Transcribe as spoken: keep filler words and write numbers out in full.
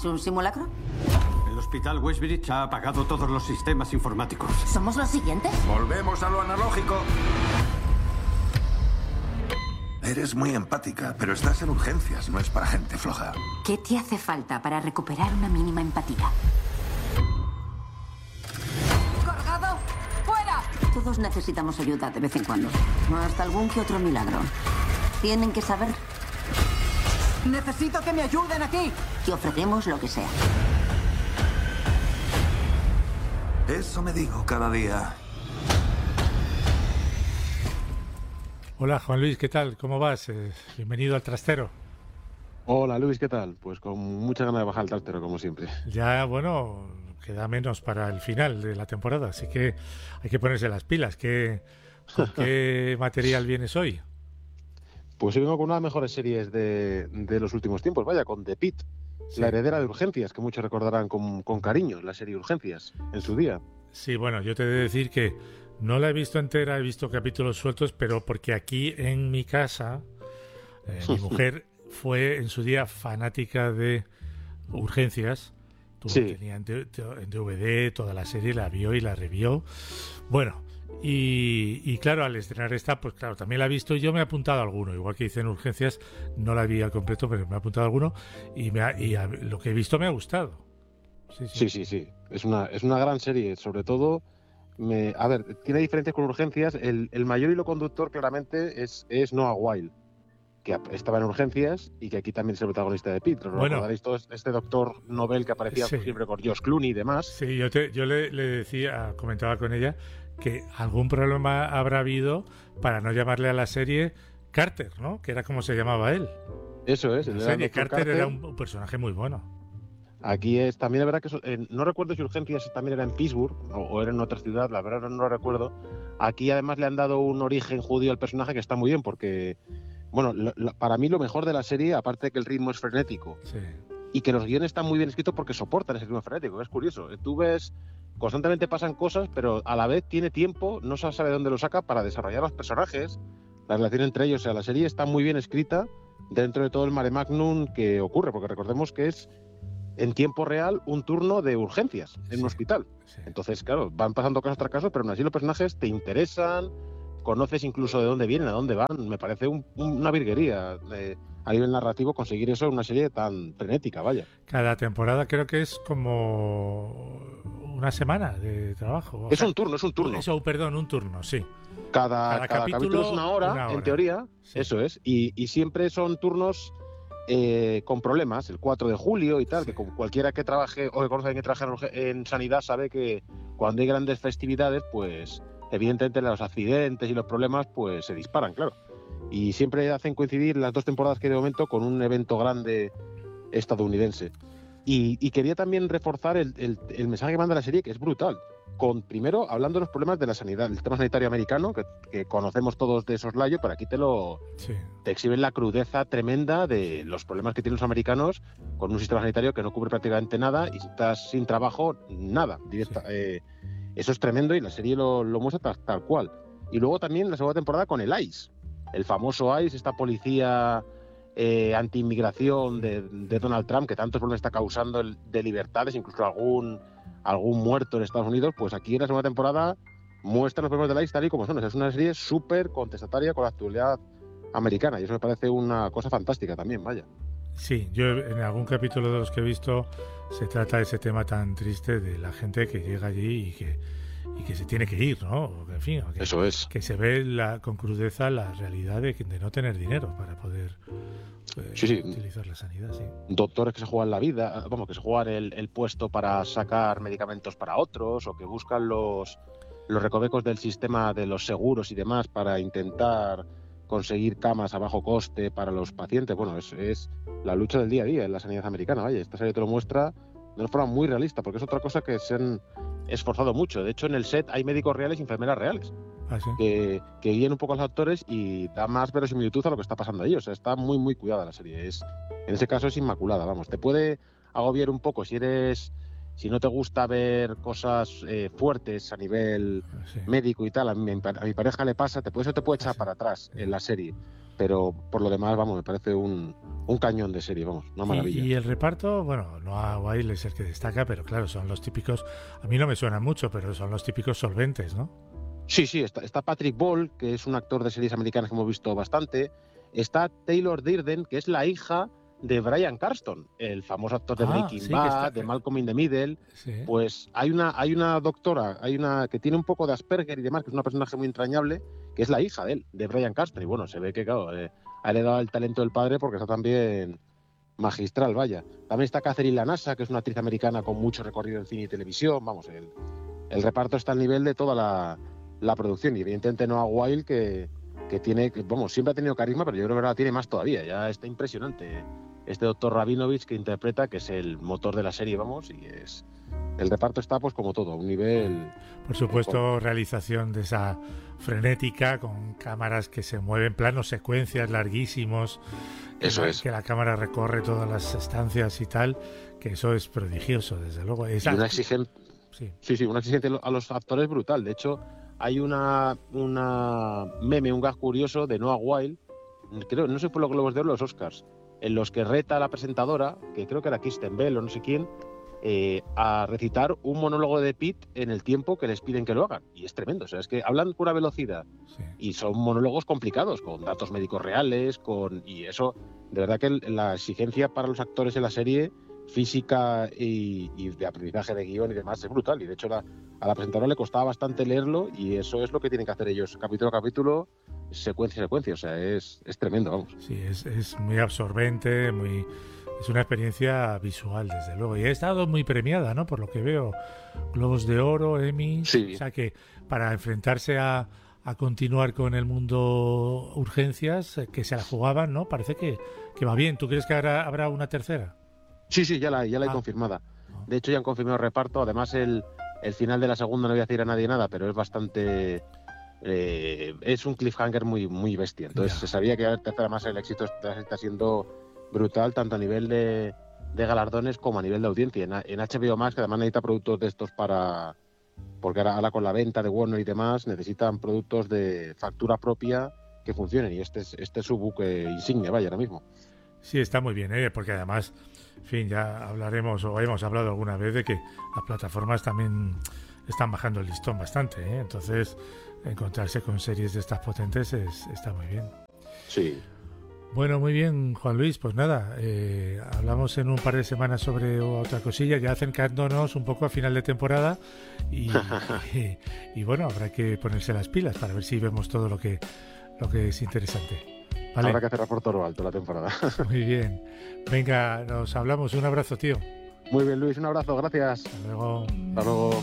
¿Es un simulacro? El hospital Westbridge ha apagado todos los sistemas informáticos. ¿Somos los siguientes? Volvemos a lo analógico. Eres muy empática, pero estás en urgencias, no es para gente floja. ¿Qué te hace falta para recuperar una mínima empatía? ¡Colgado! ¡Fuera! Todos necesitamos ayuda de vez en cuando. Hasta algún que otro milagro. Tienen que saber. ¡Necesito que me ayuden aquí! Que ofrecemos lo que sea. Eso me digo cada día. Hola, Juan Luis, ¿qué tal? ¿Cómo vas? Eh, bienvenido al Trastero. Hola, Luis, ¿qué tal? Pues con mucha ganas de bajar al trastero, como siempre. Ya, bueno, queda menos para el final de la temporada, así que hay que ponerse las pilas. ¿Qué, ¿Con qué material vienes hoy? Pues hoy vengo con una de las mejores series de, de los últimos tiempos, vaya, con The Pitt, sí. La heredera de Urgencias, que muchos recordarán con, con cariño, la serie Urgencias, en su día. Sí, bueno, yo te he de decir que no la he visto entera, he visto capítulos sueltos, pero porque aquí en mi casa, eh, mi mujer fue en su día fanática de Urgencias. Tuvo, sí. Tenía en D V D toda la serie, la vio y la revió. Bueno, y, y claro, al estrenar esta, pues claro, también la he visto y yo me he apuntado a alguno. Igual que hice en Urgencias, no la vi al completo, pero me he apuntado a alguno y, me ha, y a, lo que he visto me ha gustado. Sí, sí, sí. sí, sí. Es una, es una gran serie, sobre todo... Me, a ver, tiene diferencias con Urgencias. El, el mayor hilo conductor claramente es, es Noah Wyle, que estaba en Urgencias y que aquí también es el protagonista de Pitt. Bueno, recordaréis todo este doctor Nobel que aparecía sí. siempre con George Clooney y demás. Sí, yo, te, yo le, le decía, comentaba con ella que algún problema habrá habido para no llamarle a la serie Carter, ¿no? Que era como se llamaba él. Eso es. La serie Carter, Carter era un, un personaje muy bueno. Aquí es, también es verdad que, eh, no recuerdo si Urgencias también era en Pittsburgh o, o era en otra ciudad, la verdad no lo recuerdo. Aquí además le han dado un origen judío al personaje que está muy bien porque, bueno, lo, lo, para mí lo mejor de la serie, aparte de que el ritmo es frenético sí. y que los guiones están muy bien escritos porque soportan ese ritmo frenético, es curioso. Tú ves, constantemente pasan cosas, pero a la vez tiene tiempo, no se sabe de dónde lo saca para desarrollar los personajes, la relación entre ellos. O sea, la serie está muy bien escrita dentro de todo el mare magnum que ocurre, porque recordemos que es en tiempo real un turno de urgencias en sí, un hospital. Sí. Entonces, claro, van pasando casos tras casos, pero aún así los personajes te interesan, conoces incluso de dónde vienen, a dónde van. Me parece un, una virguería de, a nivel narrativo conseguir eso en una serie tan frenética, vaya. Cada temporada creo que es como una semana de trabajo. Es sea, un turno, es un turno. Eso, perdón, un turno, sí. Cada, cada, cada capítulo, capítulo es una hora, una hora. En teoría, sí. Eso es. Y, y siempre son turnos... Eh, con problemas, el cuatro de julio y tal, sí. Que como cualquiera que trabaje o que conozca que trabaja en, en sanidad sabe que cuando hay grandes festividades, pues evidentemente los accidentes y los problemas pues se disparan, claro. Y siempre hacen coincidir las dos temporadas que hay de momento con un evento grande estadounidense. Y, y quería también reforzar el, el, el mensaje que manda la serie, que es brutal. Con, primero, hablando de los problemas de la sanidad, el sistema sanitario americano, que, que conocemos todos de soslayo, pero aquí te lo sí. te exhiben la crudeza tremenda de los problemas que tienen los americanos con un sistema sanitario que no cubre prácticamente nada y si estás sin trabajo, nada. Directa, sí. eh, eso es tremendo y la serie lo, lo muestra tal, tal cual. Y luego también la segunda temporada con el ICE, el famoso ICE, esta policía eh, anti-inmigración de, de Donald Trump, que tantos problemas está causando el, de libertades, incluso algún... algún muerto en Estados Unidos, pues aquí en la segunda temporada muestran los problemas de la ICE tal y como son. O sea, es una serie súper contestataria con la actualidad americana y eso me parece una cosa fantástica también, vaya. Sí, yo en algún capítulo de los que he visto se trata de ese tema tan triste de la gente que llega allí y que, y que se tiene que ir, ¿no? En fin, que, eso es. Que se ve la, con crudeza la realidad de, de no tener dinero para poder... Eh, sí, sí. utilizar la sanidad, sí. Doctores que se juegan la vida, vamos, que se juegan el, el puesto para sacar medicamentos para otros o que buscan los, los recovecos del sistema de los seguros y demás para intentar conseguir camas a bajo coste para los pacientes. Bueno, es, es la lucha del día a día en la sanidad americana, vaya. Esta serie te lo muestra de una forma muy realista, porque es otra cosa que se han esforzado mucho. De hecho, en el set hay médicos reales y enfermeras reales. ¿Ah, sí? que, que guían un poco a los actores y da más verosimilitud a lo que está pasando ahí. O sea, está muy, muy cuidada la serie. Es, en ese caso es inmaculada, vamos. Te puede agobiar un poco si eres... Si no te gusta ver cosas eh, fuertes a nivel sí. médico y tal, a mi, a mi pareja le pasa, te puede, eso te puede echar sí. para atrás en la serie. pero por lo demás, vamos, me parece un, un cañón de serie, vamos, una maravilla. Y, y el reparto, bueno, Noah Wyle es el que destaca, pero claro, son los típicos, a mí no me suenan mucho, pero son los típicos solventes, ¿no? Sí, sí, está, está Patrick Ball, que es un actor de series americanas que hemos visto bastante. Está Taylor Durden, que es la hija de Bryan Cranston, el famoso actor de ah, Breaking sí, Bad, está... de Malcolm in the Middle. Sí. Pues hay una, hay una doctora, hay una que tiene un poco de Asperger y demás, que es una personaje muy entrañable, que es la hija de él, de Bryan Cranston. Y bueno, se ve que, claro, eh, ha heredado el talento del padre porque está también magistral, vaya. También está Catherine Lanasa, que es una actriz americana con mucho recorrido en cine y televisión. Vamos, el, el reparto está al nivel de toda la, la producción. Y evidentemente Noah Wyle, que, que tiene, que, vamos, siempre ha tenido carisma, pero yo creo que ahora tiene más todavía. Ya está impresionante. Este doctor Rabinovich que interpreta, que es el motor de la serie, vamos, y es... El reparto está, pues, como todo, a un nivel... Por supuesto, realización de esa frenética, con cámaras que se mueven, planos secuencias larguísimos. Eso que, es. Que la cámara recorre todas las estancias y tal, que eso es prodigioso, desde luego. Es y una exigencia... Sí. sí, sí, una exigencia a los actores brutal. De hecho, hay una, una meme, un gag curioso de Noah Wyle, creo, no sé por los Globos de Oro, los Oscars, en los que reta a la presentadora, que creo que era Kristen Bell o no sé quién, eh, a recitar un monólogo de Pitt en el tiempo que les piden que lo hagan. Y es tremendo, o sea, es que hablan con una velocidad sí. y son monólogos complicados, con datos médicos reales, con y eso, de verdad que la exigencia para los actores en la serie, física y, y de aprendizaje de guión y demás, es brutal. Y de hecho la, a la presentadora le costaba bastante leerlo y eso es lo que tienen que hacer ellos, capítulo a capítulo, secuencia a secuencia, o sea, es, es tremendo, vamos. Sí, es, es muy absorbente, muy es una experiencia visual, desde luego. Y ha estado muy premiada, ¿no? Por lo que veo, Globos de Oro, Emmy, sí. O sea que para enfrentarse a, a continuar con el mundo Urgencias, que se la jugaban, ¿no? Parece que, que va bien. ¿Tú crees que habrá, habrá una tercera? Sí, sí, ya la, ya la ah. he confirmada. De hecho, ya han confirmado el reparto. Además, el, el final de la segunda no voy a decir a nadie nada, pero es bastante... Eh, es un cliffhanger muy, muy bestia. Entonces, ya. se sabía que la tercera, más el éxito está, está siendo brutal, tanto a nivel de, de galardones como a nivel de audiencia. En, en H B O Max, que además necesita productos de estos para... Porque ahora, ahora con la venta de Warner y demás, necesitan productos de factura propia que funcionen. Y este es, este es su buque insignia, vaya, ahora mismo. Sí, está muy bien, ¿eh? Porque además, en fin, ya hablaremos o hemos hablado alguna vez de que las plataformas también están bajando el listón bastante, ¿eh? Entonces, encontrarse con series de estas potentes es, está muy bien. Sí. Bueno, muy bien, Juan Luis, pues nada, eh, hablamos en un par de semanas sobre otra cosilla, ya acercándonos un poco a final de temporada y, y, y bueno, habrá que ponerse las pilas para ver si vemos todo lo que, lo que es interesante. ¿Vale? Habrá que hacer por todo alto la temporada. Muy bien. Venga, nos hablamos. Un abrazo, tío. Muy bien, Luis. Un abrazo. Gracias. Hasta luego. Hasta luego.